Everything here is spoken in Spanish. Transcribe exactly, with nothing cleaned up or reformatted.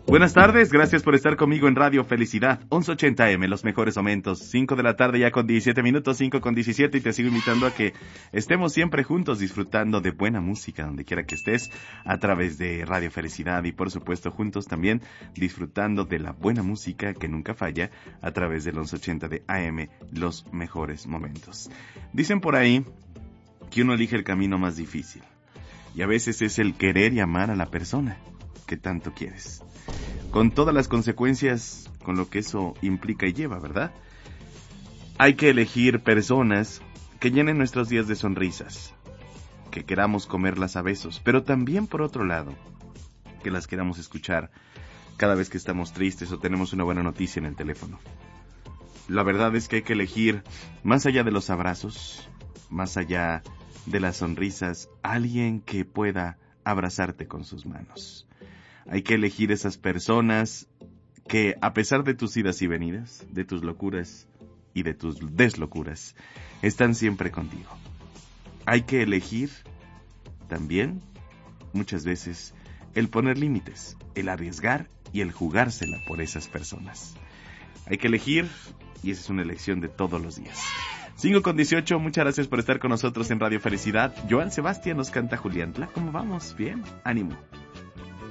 Buenas tardes, gracias por estar conmigo en Radio Felicidad, once ochenta eme, los mejores momentos, cinco de la tarde ya con diecisiete minutos, cinco con diecisiete, y te sigo invitando a que estemos siempre juntos disfrutando de buena música donde quiera que estés a través de Radio Felicidad y por supuesto juntos también disfrutando de la buena música que nunca falla a través del once ochenta de A M, los mejores momentos. Dicen por ahí que uno elige el camino más difícil y a veces es el querer y amar a la persona que tanto quieres, con todas las consecuencias, con lo que eso implica y lleva, ¿verdad? Hay que elegir personas que llenen nuestros días de sonrisas, que queramos comerlas a besos, pero también, por otro lado, que las queramos escuchar cada vez que estamos tristes o tenemos una buena noticia en el teléfono. La verdad es que hay que elegir, más allá de los abrazos, más allá de las sonrisas, alguien que pueda abrazarte con sus manos. Hay que elegir esas personas que, a pesar de tus idas y venidas, de tus locuras y de tus deslocuras, están siempre contigo. Hay que elegir también, muchas veces, el poner límites, el arriesgar y el jugársela por esas personas. Hay que elegir, y esa es una elección de todos los días. cinco con dieciocho, muchas gracias por estar con nosotros en Radio Felicidad. Joan Sebastián nos canta Julián. ¿Cómo vamos? Bien, ánimo.